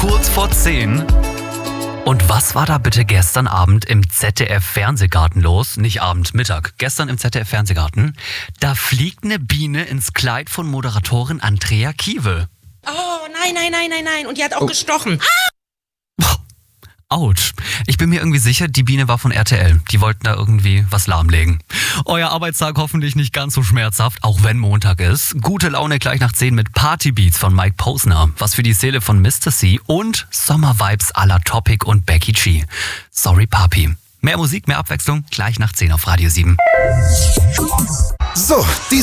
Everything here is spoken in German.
kurz vor 10. Und was war da bitte gestern Abend im ZDF-Fernsehgarten los? Nicht Abend, Mittag. Gestern im ZDF-Fernsehgarten. Da fliegt eine Biene ins Kleid von Moderatorin Andrea Kiewel. Oh, nein. Und die hat auch gestochen. Autsch. Ich bin mir irgendwie sicher, die Biene war von RTL. Die wollten da irgendwie was lahmlegen. Euer Arbeitstag hoffentlich nicht ganz so schmerzhaft, auch wenn Montag ist. Gute Laune gleich nach 10 mit Partybeats von Mike Posner. Was für die Seele von Mr. C und Sommervibes à la Topic und Becky G. Sorry, Papi. Mehr Musik, mehr Abwechslung, gleich nach 10 auf Radio 7. So,